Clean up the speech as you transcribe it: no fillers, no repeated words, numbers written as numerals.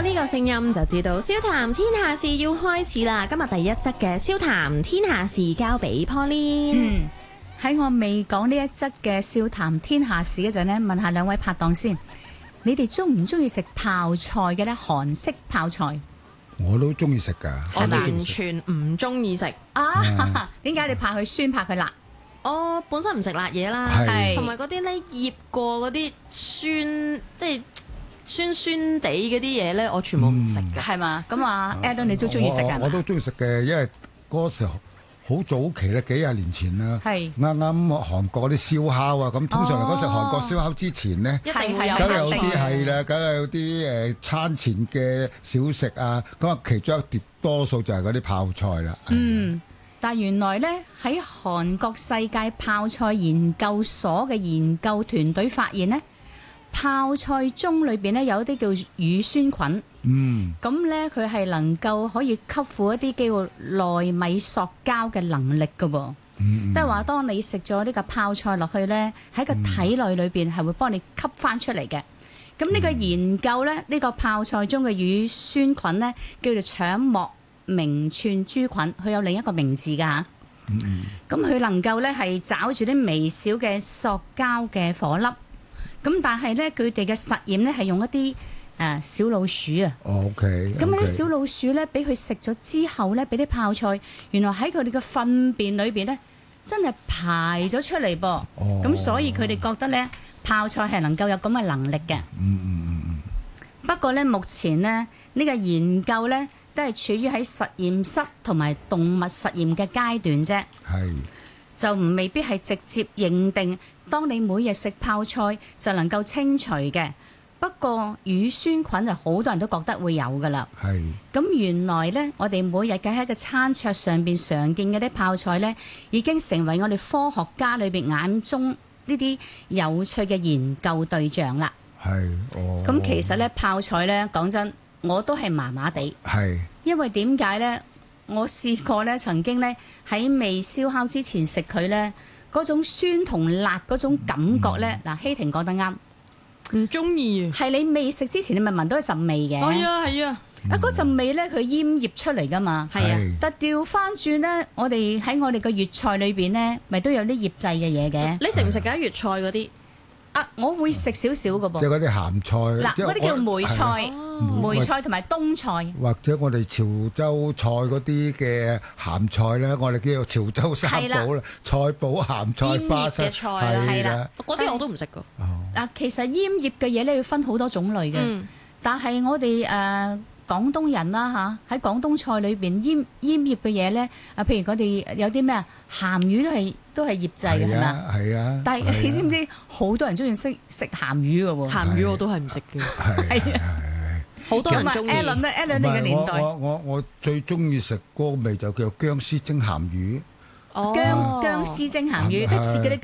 呢個聲音就知道笑談天下事要開始啦！今日第一則嘅笑談天下事交俾 Pauline。 喺我未講呢一則嘅笑談天下事嗰陣呢，問下兩位拍檔先，你哋中唔中意食泡菜嘅呢？韓式泡菜， 我都中意食噶， 我完全唔中意食啊！點解你怕佢酸，怕佢辣？ 我本身唔食辣嘢啦，同埋嗰啲咧醃過嗰啲酸，即係酸酸地嗰啲嘢咧，我全部唔食嘅， 係嘛？咁啊 Alan 你都中意食㗎？ 我都中意食嘅，因為嗰時候好早期咧，幾廿年前啦，啱啱韓國啲燒烤啊，咁通常嚟講食韓國燒烤之前呢， 一定會有， 梗係有啲係啦，梗係有啲餐前嘅小食啊，咁啊其中一碟多數就係嗰啲泡菜啦。 但原來呢，喺韓國世界泡菜研究所嘅研究團隊發現呢，泡菜中裏邊呢有一啲叫乳酸菌，咁呢佢係能夠可以吸附一啲叫內米塑膠嘅能力㗎喎，即係話當你食咗呢個泡菜落去呢，喺個體內裏邊係會幫你吸翻出嚟嘅。咁呢個研究呢，呢個泡菜中嘅乳酸菌呢，叫做腸膜明寸珠菌，佢有另一個名字㗎嚇。咁佢能夠咧係找住啲微小嘅塑膠嘅顆粒。咁但係咧佢哋嘅實驗咧係用一啲小老鼠啊。 OK。 咁啲小老鼠咧俾佢食咗之後咧，俾啲泡菜，原來喺佢哋嘅糞便裏邊咧真係排咗出嚟噃。咁所以佢哋覺得咧泡菜係能夠有咁嘅能力嘅。不過咧目前咧呢個研究咧都係處於喺實驗室同埋動物實驗嘅階段啫，就未必係直接認定當你每日食泡菜就能夠清除嘅。不過乳酸菌就好多人都覺得會有噶啦。咁原來呢，我哋每日嘅喺個餐桌上邊常見嘅啲泡菜呢，已經成為我哋科學家裏邊眼中呢啲有趣嘅研究對象啦。咁其實呢，泡菜呢，講真，我都係麻麻地，因為點解呢？我試過呢，曾經呢，喺未燒烤之前食佢呢，嗰種酸同辣嗰種感覺呢，嗱，希婷講得啱， 唔中意。 係你未食之前，你咪聞到一陣味嘅。 係啊。 嗰陣味呢，佢醃醃出嚟噶嘛。但調翻轉呢，我哋喺我哋嘅粵菜裏邊呢，咪都有啲醃製嘅嘢嘅。 你食唔食㗎粵菜嗰啲？ 我會食少少嘅噃。 即係嗰啲鹹菜。 嗱，嗰啲叫梅菜。梅菜同埋冬菜， 或者我哋潮州菜嗰啲嘅鹹菜咧，我哋叫做潮州三寶啦，菜脯、鹹菜、花生，係啦， 嗰啲我都唔食噶。 嗱，其實醃醃嘅嘢咧要分好多種類嘅，但係我哋廣東人啦嚇，喺廣東菜裏邊醃醃嘅嘢咧，譬如我哋有啲咩鹹魚都係醃製嘅係嘛？ 係啊。 但係你知唔知好多人中意食鹹魚嘅喎？ 鹹魚我都係唔食嘅。係啊。好多人中意。Alan 咧，Alan 你嘅年代。 我最中意食嗰個味就叫薑絲蒸鹹魚。 薑絲蒸鹹魚，一切嗰啲